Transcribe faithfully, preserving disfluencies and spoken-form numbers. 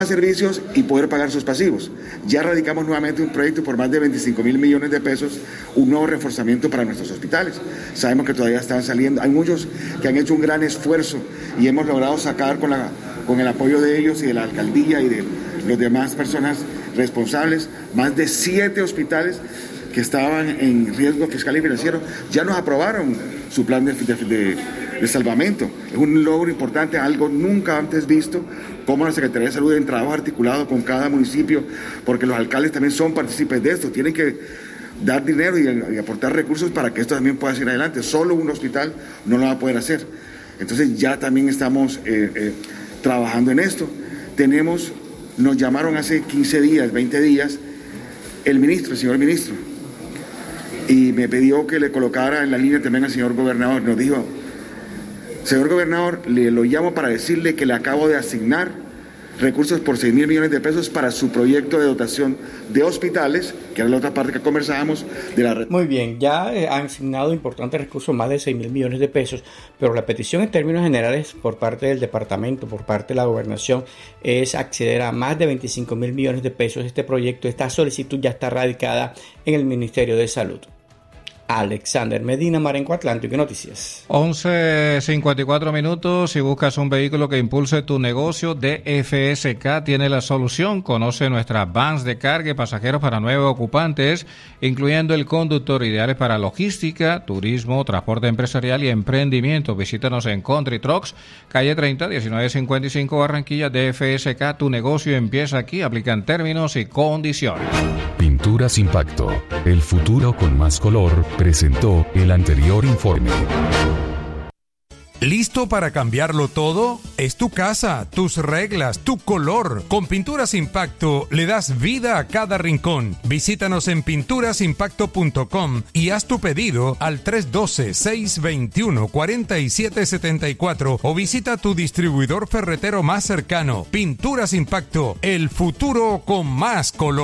servicios y poder pagar sus pasivos. Ya radicamos nuevamente un proyecto por más de veinticinco mil millones de pesos, un nuevo reforzamiento para nuestros hospitales. Sabemos que todavía están saliendo, hay muchos que han hecho un gran esfuerzo y hemos logrado sacar con, la, con el apoyo de ellos y de la alcaldía y de las demás personas responsables, más de siete hospitales que estaban en riesgo fiscal y financiero, ya nos aprobaron su plan de, de, de, de salvamento. Es un logro importante, algo nunca antes visto, como la Secretaría de Salud en trabajo articulado con cada municipio, porque los alcaldes también son partícipes de esto, tienen que dar dinero y, y aportar recursos para que esto también pueda seguir adelante. Solo un hospital no lo va a poder hacer. Entonces ya también estamos eh, eh, trabajando en esto. Tenemos, nos llamaron hace quince días, veinte días, el ministro, el señor ministro, y me pidió que le colocara en la línea también al señor gobernador. Nos dijo: señor gobernador, le lo llamo para decirle que le acabo de asignar recursos por seis mil millones de pesos para su proyecto de dotación de hospitales, que era la otra parte que conversábamos de la red. Muy bien, ya eh, han asignado importantes recursos, más de seis mil millones de pesos, pero la petición en términos generales por parte del departamento, por parte de la gobernación, es acceder a más de veinticinco mil millones de pesos. Este proyecto, esta solicitud ya está radicada en el Ministerio de Salud. Alexander Medina, Marenco Atlántico, Noticias. once cincuenta y cuatro minutos. Si buscas un vehículo que impulse tu negocio, D F S K tiene la solución. Conoce nuestras vans de carga y pasajeros para nueve ocupantes, incluyendo el conductor, ideales para logística, turismo, transporte empresarial y emprendimiento. Visítanos en Country Trucks, calle treinta, diecinueve cincuenta y cinco, Barranquilla. D F S K, tu negocio empieza aquí. Aplican términos y condiciones. Pinturas Impacto, el futuro con más color, presentó el anterior informe. ¿Listo para cambiarlo todo? Es tu casa, tus reglas, tu color. Con Pinturas Impacto le das vida a cada rincón. Visítanos en pinturas impacto punto com y haz tu pedido al tres uno dos, seis dos uno, cuatro siete siete cuatro o visita tu distribuidor ferretero más cercano. Pinturas Impacto, el futuro con más color.